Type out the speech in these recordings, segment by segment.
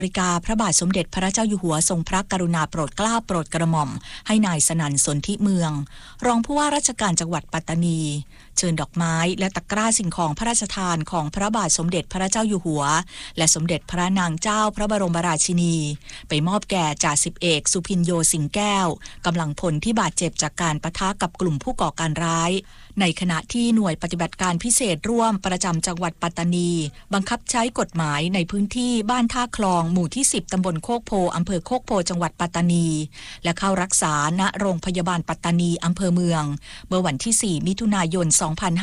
ริกาพระบาทสมเด็จพระเจ้าอยู่หัวทรงพระกรุณาโปรดเกล้าโปรดกระหม่อมให้นายสนั่นสนธิเมืองรองผู้ว่าราชการจังหวัดปัตตานีเชิญดอกไม้และตะกร้าสิ่งของพระราชทานของพระบาทสมเด็จพระเจ้าอยู่หัวและสมเด็จพระนางเจ้าพระบรมราชินีไปมอบแก่จ่าสิบเอกสุพินโยสิงแก้วกำลังพลที่บาดเจ็บจากการปะทะกับกลุ่มผู้ก่อการร้ายในขณะที่หน่วยปฏิบัติการพิเศษร่วมประจำจังหวัดปัตตานีบังคับใช้กฎหมายในพื้นที่บ้านท่าคลองหมู่ที่10ตำบลโคกโพอำเภอโคกโพจังหวัดปัตตานีและเข้ารักษาณโรงพยาบาลปัตตานีอำเภอเมืองเมื่อวันที่4มิถุนายน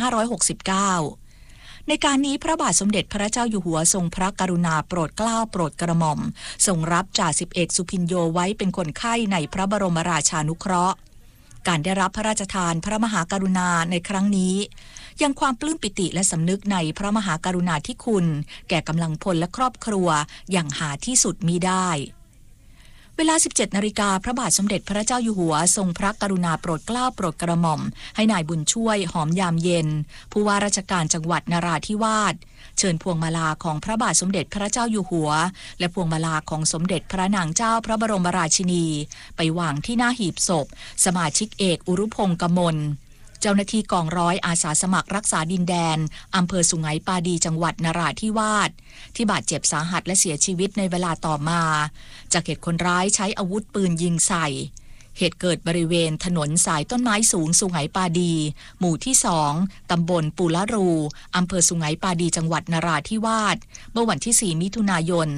2569ในการนี้พระบาทสมเด็จพระเจ้าอยู่หัวทรงพระกรุณาโปรดเกล้าโปรดกระหม่อมทรงรับจ่าสิบเอกสุพินโยไว้เป็นคนไข้ในพระบรมราชานุเคราะห์การได้รับพระราชทานพระมหากรุณาในครั้งนี้ยังความปลื้มปิติและสำนึกในพระมหากรุณาธิคุณแก่กำลังพลและครอบครัวอย่างหาที่สุดมิได้เวลา 17 นาฬิกาพระบาทสมเด็จพระเจ้าอยู่หัวทรงพระกรุณาโปรดเกล้าโปรดกระหม่อมให้นายบุญช่วยหอมยามเย็นผู้ว่าราชการจังหวัดนราธิวาสเชิญพวงมาลาของพระบาทสมเด็จพระเจ้าอยู่หัวและพวงมาลาของสมเด็จพระนางเจ้าพระบรมราชินีไปวางที่หน้าหีบศพสมาชิกเอกอุรุพงษ์กมลเจ้าหน้าที่กองร้อยอาสาสมัครรักษาดินแดนอำเภอสุไหงปาดีจังหวัดนราธิวาสที่บาดเจ็บสาหัสและเสียชีวิตในเวลาต่อมาจากเหตุคนร้ายใช้อาวุธปืนยิงใส่เหตุเกิดบริเวณถนนสายต้นไม้สูงสุไหงปาดีหมู่ที่2ตำบลปูละรูอำเภอสุไหงปาดีจังหวัดนราธิวาสเมื่อวันที่4มิถุนายน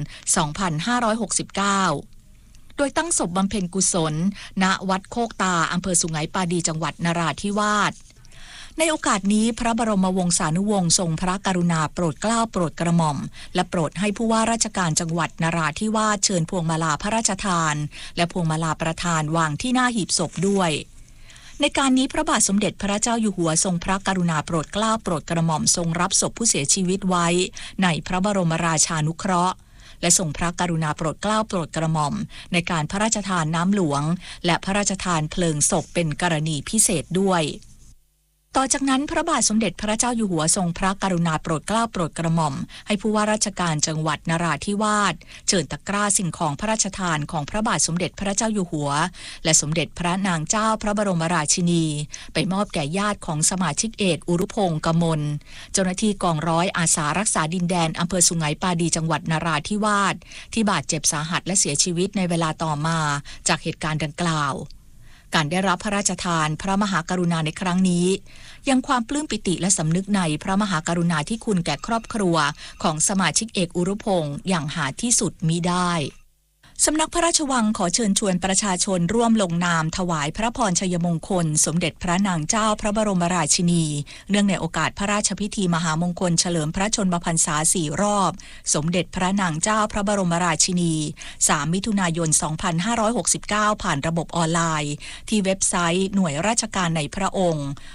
2569โดยตั้งศพบำเพ็ญกุศลณวัดโคกตาอำเภอสุไหงปาดีจังหวัดนราธิวาสในโอกาสนี้พระบรมวงศานุวงศ์ทรงพระกรุณาโปรดเกล้าโปรดกระหม่อมและโปรดให้ผู้ว่าราชการจังหวัดนราธิวาสเชิญพวงมาลาพระราชทานและพวงมาลาประธานวางที่หน้าหีบศพด้วยในการนี้พระบาทสมเด็จพระเจ้าอยู่หัวทรงพระกรุณาโปรดเกล้าโปรดกระหม่อมทรงรับศพผู้เสียชีวิตไว้ในพระบรมราชานุเคราะห์และทรงพระกรุณาโปรดเกล้าโปรดกระหม่อมในการพระราชทานน้ำหลวงและพระราชทานเพลิงศพเป็นกรณีพิเศษด้วยต่อจากนั้นพระบาทสมเด็จพระเจ้าอยู่หัวทรงพระกรุณาโปรดเกล้าโปรดกระหม่อมให้ผู้ว่าราชการจังหวัดนราธิวาสเชิญตะกร้าสิ่งของพระราชทานของพระบาทสมเด็จพระเจ้าอยู่หัวและสมเด็จพระนางเจ้าพระบรมราชินีไปมอบแก่ญาติของสมาชิกเอกอุรุพงษ์กมลเจ้าหน้าที่กองร้อยอาสารักษาดินแดนอำเภอสุไหงปาดีจังหวัดนราธิวาสที่บาดเจ็บสาหัสและเสียชีวิตในเวลาต่อมาจากเหตุการณ์ดังกล่าวการได้รับพระราชทานพระมหากรุณาในครั้งนี้ยังความปลื้มปิติและสำนึกในพระมหากรุณาธิคุณแก่ครอบครัวของสมาชิกเอกอุรุพงษ์อย่างหาที่สุดมิได้สำนักพระราชวังขอเชิญชวนประชาชนร่วมลงนามถวายพระพรชัยมงคลสมเด็จพระนางเจ้าพระบรมราชินีเนื่องในโอกาสพระราชพิธีมหามงคลเฉลิมพระชนมพรรษา4 รอบสมเด็จพระนางเจ้าพระบรมราชินี3มิถุนายน2569ผ่านระบบออนไลน์ที่เว็บไซต์หน่วยราชการในพระองค์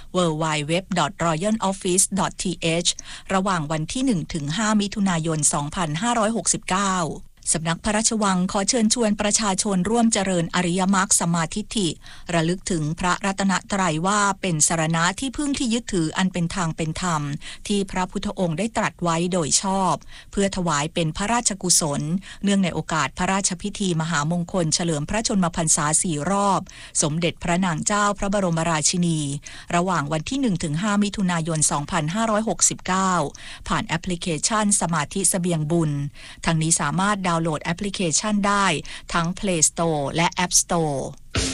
www.royaloffice.th ระหว่างวันที่ 1-5 มิถุนายน2569สำนักพระราชวังขอเชิญชวนประชาชนร่วมเจริญอริยมรรคสัมมาทิฏฐิระลึกถึงพระรัตนตรัยว่าเป็นสรณะที่พึ่งที่ยึดถืออันเป็นทางเป็นธรรมที่พระพุทธองค์ได้ตรัสไว้โดยชอบเพื่อถวายเป็นพระราชกุศลเนื่องในโอกาสพระราชพิธีมหามงคลเฉลิมพระชนมพรรษา4 รอบสมเด็จพระนางเจ้าพระบรมราชินีระหว่างวันที่ 1-5 มิถุนายน2569ผ่านแอปพลิเคชันสมาธิเสบียงบุญทั้งนี้สามารถดาวน์โหลดแอปพลิเคชันได้ทั้ง Play Store และ App Store